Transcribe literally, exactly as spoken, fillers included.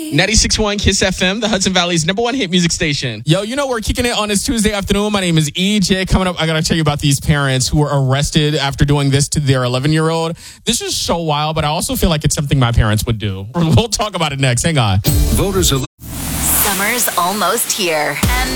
ninety-six point one Kiss F M, the Hudson Valley's number one hit music station. Yo, you know, we're kicking it on this Tuesday afternoon. My name is E J. Coming up, I got to tell you about these parents who were arrested after doing this to their eleven-year-old. This is so wild, but I also feel like it's something my parents would do. We'll talk about it next. Hang on. Voters are... Summer's almost here, and